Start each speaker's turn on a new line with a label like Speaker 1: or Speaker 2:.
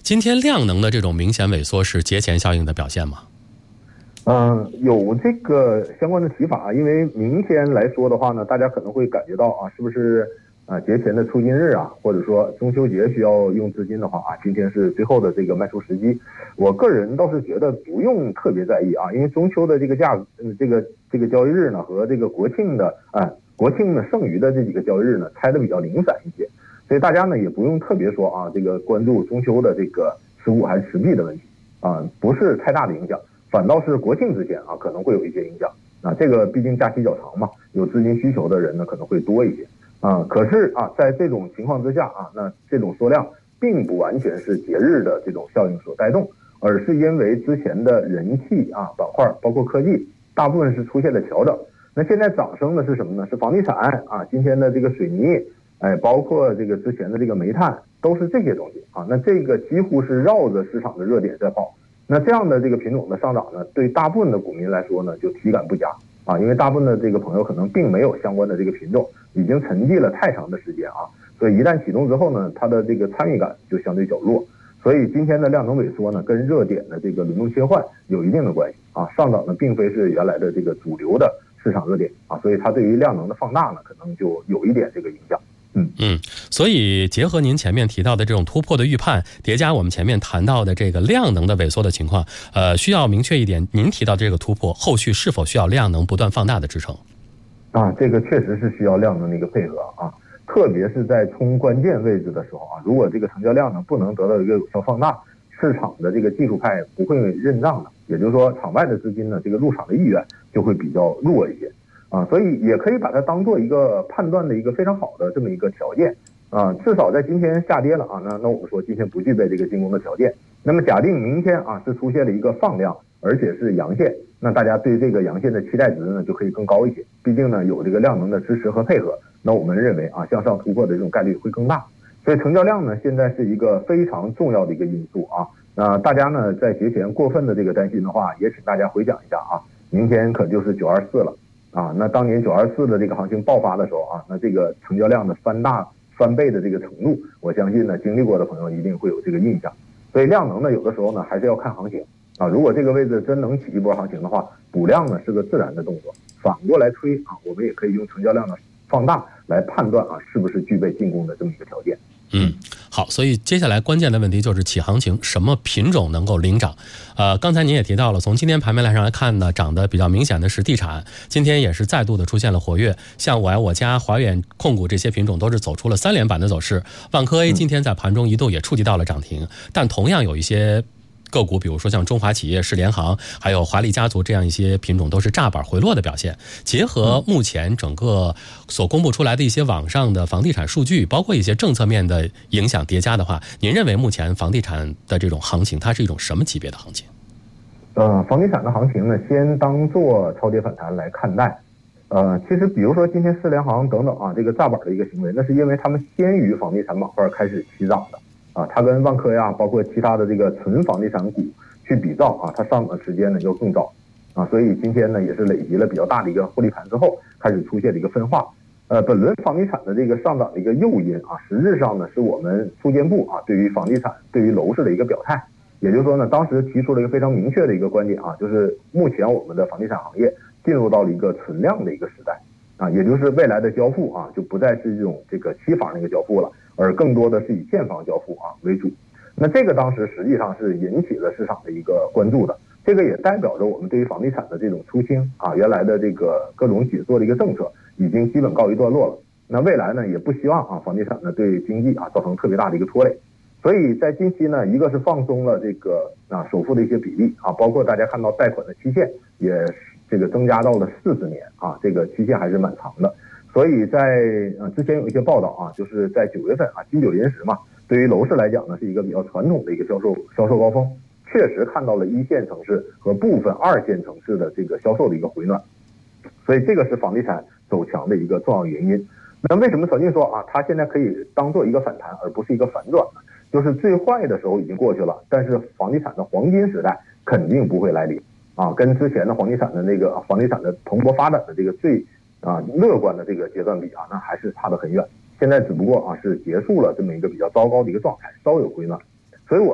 Speaker 1: 今天量能的这种明显萎缩是节前效应的表现吗？
Speaker 2: 有这个相关的提法，因为明天来说的话呢，大家可能会感觉到啊，是不是节前的出金日啊，或者说中秋节需要用资金的话啊，今天是最后的这个卖出时机。我个人倒是觉得不用特别在意啊，因为中秋的这个这个交易日呢和这个国庆的剩余的这几个交易日呢拆的比较零散一些，所以大家呢也不用特别说啊这个关注中秋的这个持股还是持币的问题啊，不是太大的影响。反倒是国庆之前啊，可能会有一些影响啊。这个毕竟假期较长嘛，有资金需求的人呢可能会多一些啊。可是啊，在这种情况之下啊，那这种缩量并不完全是节日的这种效应所带动，而是因为之前的人气啊板块，包括科技，大部分是出现了调整。那现在涨升的是什么呢？是房地产啊，今天的这个水泥，包括这个之前的这个煤炭，都是这些东西啊。那这个几乎是绕着市场的热点在跑。那这样的这个品种的上涨呢，对大部分的股民来说呢，就体感不佳啊，因为大部分的这个朋友可能并没有相关的这个品种，已经沉寂了太长的时间啊，所以一旦启动之后呢，它的这个参与感就相对较弱。所以今天的量能萎缩呢，跟热点的这个轮动切换有一定的关系啊。上涨呢，并非是原来的这个主流的市场热点啊，所以它对于量能的放大呢，可能就有一点这个影响。
Speaker 1: 所以结合您前面提到的这种突破的预判，叠加我们前面谈到的这个量能的萎缩的情况，需要明确一点，您提到这个突破后续是否需要量能不断放大的支撑？
Speaker 2: 啊，这个确实是需要量能的一个配合啊，特别是在冲关键位置的时候啊，如果这个成交量呢不能得到一个有效放大，市场的这个技术派不会认账的，也就是说场外的资金呢，这个入场的意愿就会比较弱一些。啊，所以也可以把它当做一个判断的一个非常好的这么一个条件啊，至少在今天下跌了啊，那我们说今天不具备这个进攻的条件。那么假定明天啊是出现了一个放量，而且是阳线，那大家对这个阳线的期待值呢就可以更高一些，毕竟呢有这个量能的支持和配合，那我们认为啊向上突破的这种概率会更大。所以成交量呢现在是一个非常重要的一个因素啊。那大家呢在节前过分的这个担心的话，也请大家回想一下啊，明天可就是924了。啊，那当年924的这个行情爆发的时候啊，那这个成交量的翻倍的这个程度，我相信呢，经历过的朋友一定会有这个印象。所以量能呢，有的时候呢还是要看行情啊。如果这个位置真能起一波行情的话，补量呢是个自然的动作。反过来推啊，我们也可以用成交量的放大来判断啊，是不是具备进攻的这么一个条件。
Speaker 1: 好，所以接下来关键的问题就是起行情，什么品种能够领涨？刚才您也提到了，从今天盘面上来看呢，涨得比较明显的是地产，今天也是再度的出现了活跃，像我爱我家、华远控股这些品种都是走出了3连板的走势。万科 A 今天在盘中一度也触及到了涨停，但同样有一些个股，比如说像中华企业、世联行，还有华丽家族这样一些品种都是炸板回落的表现。结合目前整个所公布出来的一些网上的房地产数据，包括一些政策面的影响叠加的话，您认为目前房地产的这种行情，它是一种什么级别的行情？
Speaker 2: 房地产的行情呢，先当做超跌反弹来看待。其实比如说今天世联行等等啊，这个炸板的一个行为，那是因为他们先于房地产板块开始起涨的。啊，它跟万科呀，包括其他的这个纯房地产股去比照啊，它上涨的时间呢要更早啊，所以今天呢也是累积了比较大的一个获利盘之后，开始出现了一个分化。本轮房地产的这个上涨的一个诱因啊，实质上呢是我们住建部啊对于房地产、对于楼市的一个表态。也就是说呢，当时提出了一个非常明确的一个观点啊，就是目前我们的房地产行业进入到了一个存量的一个时代啊，也就是未来的交付啊就不再是这种这个期房的一个交付了。而更多的是以现房交付啊为主，那这个当时实际上是引起了市场的一个关注的，这个也代表着我们对于房地产的这种出清啊，原来的这个各种紧缩的一个政策已经基本告一段落了。那未来呢，也不希望啊房地产呢对经济啊造成特别大的一个拖累，所以在近期呢，一个是放松了这个首付的一些比例啊，包括大家看到贷款的期限也这个增加到了40年啊，这个期限还是蛮长的。所以在之前有一些报道啊，就是在9月份啊，金九银十嘛，对于楼市来讲呢，是一个比较传统的一个销售高峰，确实看到了1线城市和部分2线城市的这个销售的一个回暖，所以这个是房地产走强的一个重要原因。那为什么小静说啊，它现在可以当做一个反弹，而不是一个反转呢？就是最坏的时候已经过去了，但是房地产的黄金时代肯定不会来临啊，跟之前的房地产的蓬勃发展的这个最乐观的这个阶段比啊，那还是差得很远。现在只不过啊是结束了这么一个比较糟糕的一个状态，稍有回暖。所以我